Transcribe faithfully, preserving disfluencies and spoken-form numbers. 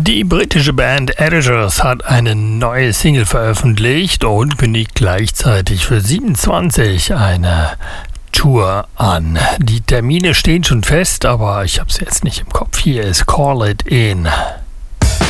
Die britische Band Editors hat eine neue Single veröffentlicht und kündigt gleichzeitig für siebenundzwanzig eine Tour an. Die Termine stehen schon fest, aber ich habe es jetzt nicht im Kopf. Hier ist Call It In.